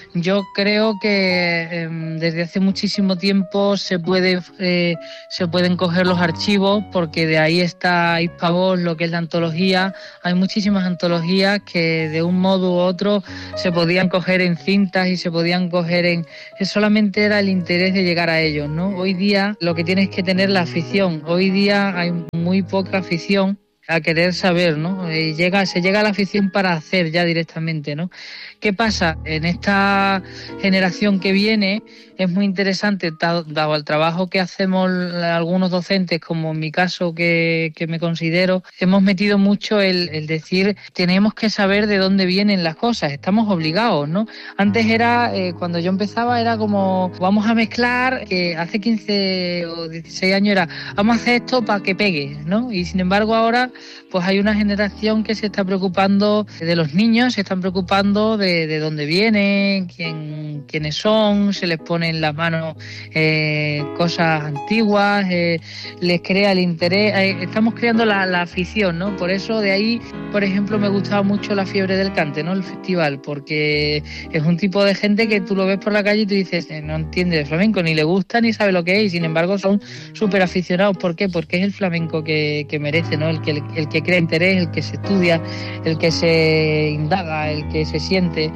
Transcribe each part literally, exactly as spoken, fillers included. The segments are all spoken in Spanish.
Yo creo que eh, desde hace muchísimo tiempo se puede eh, se pueden coger los archivos, porque de ahí está Hispavox, lo que es la antología. Hay muchísimas antologías que de un modo u otro se podían coger en cintas y se podían coger en... Solamente era el interés de llegar a ellos, ¿no? Hoy día lo que tienes que tener la afición. Hoy día hay muy poca afición a querer saber, ¿no? Eh, llega, se llega a la afición para hacer ya directamente, ¿no? ¿Qué pasa? En esta generación que viene es muy interesante, dado el trabajo que hacemos algunos docentes, como en mi caso que, que me considero, hemos metido mucho el, el decir, tenemos que saber de dónde vienen las cosas, estamos obligados, ¿no? Antes era, eh, cuando yo empezaba, era como, vamos a mezclar, que hace quince o dieciséis años era, vamos a hacer esto para que pegue, ¿no? Y sin embargo ahora, pues hay una generación que se está preocupando de los niños, se están preocupando de, de dónde vienen, quién, quiénes son, se les pone en las manos eh, cosas antiguas, eh, les crea el interés, eh, estamos creando la, la afición, ¿no? Por eso de ahí, por ejemplo, me gustaba mucho la Fiebre del Cante, ¿no? El festival, porque es un tipo de gente que tú lo ves por la calle y tú dices, eh, no entiende de flamenco, ni le gusta, ni sabe lo que es, y sin embargo son súper aficionados. ¿Por qué? Porque es el flamenco que, que merece, ¿no? El que, el, el que crea interés, el que se estudia, el que se indaga, el que se siente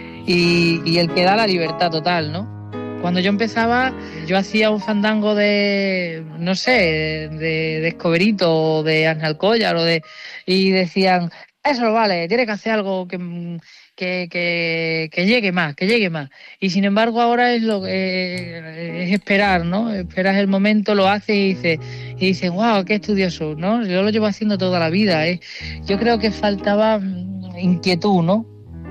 y, y el que da la libertad total, ¿no? Cuando yo empezaba, yo hacía un fandango de, no sé, de, de Escoberito o de Alcollar, o de, y decían, eso no vale, tiene que hacer algo que, que, que, que llegue más, que llegue más. Y sin embargo ahora es lo eh, es esperar, ¿no? Esperas el momento, lo haces y dices, y dices, wow, qué estudioso, ¿no? Yo lo llevo haciendo toda la vida, ¿eh? Yo creo que faltaba inquietud, ¿no?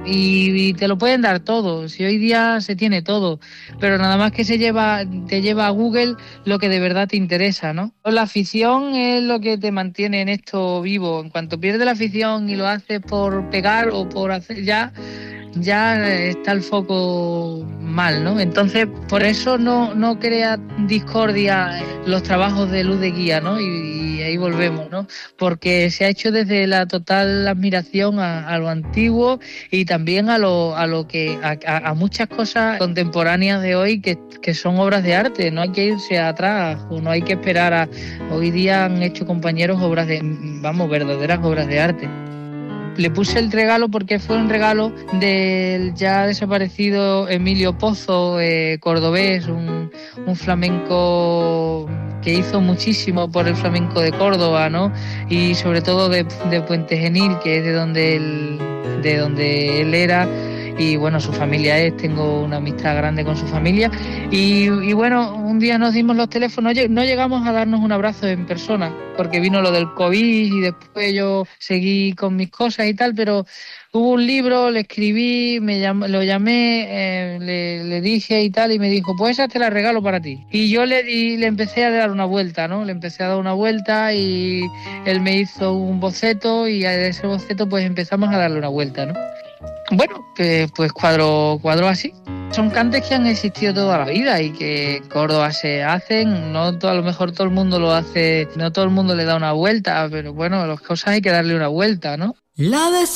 Y, y te lo pueden dar todo, si hoy día se tiene todo, pero nada más que se lleva, te lleva a Google lo que de verdad te interesa, ¿no? La afición es lo que te mantiene en esto vivo. En cuanto pierdes la afición y lo haces por pegar o por hacer, ya ya está el foco mal, ¿no? Entonces, por eso no, no crea discordia los trabajos de Luz de Guía, ¿no? Y, y ahí volvemos, ¿no? Porque se ha hecho desde la total admiración a, a lo antiguo y también a lo, a lo que a, a muchas cosas contemporáneas de hoy que, que son obras de arte. No hay que irse atrás o no hay que esperar a... Hoy día han hecho compañeros obras de, vamos, verdaderas obras de arte. Le puse el regalo porque fue un regalo del ya desaparecido Emilio Pozo, eh, cordobés, un, un flamenco que hizo muchísimo por el flamenco de Córdoba, ¿no? Y sobre todo de, de Puente Genil, que es de donde él, de donde él era. Y bueno, su familia es, tengo una amistad grande con su familia. Y, y bueno, un día nos dimos los teléfonos, no llegamos a darnos un abrazo en persona, porque vino lo del COVID y después yo seguí con mis cosas y tal, pero hubo un libro, le escribí, me llam, lo llamé, eh, le, le dije y tal, y me dijo, pues esa te la regalo para ti. Y yo le di, le empecé a dar una vuelta, ¿no? Le empecé a dar una vuelta y él me hizo un boceto y a ese boceto pues empezamos a darle una vuelta, ¿no? Bueno, pues, pues cuadro, cuadro así. Son cantes que han existido toda la vida y que en Córdoba se hacen. No todo, a lo mejor todo el mundo lo hace, no todo el mundo le da una vuelta, pero bueno, las cosas hay que darle una vuelta, ¿no? La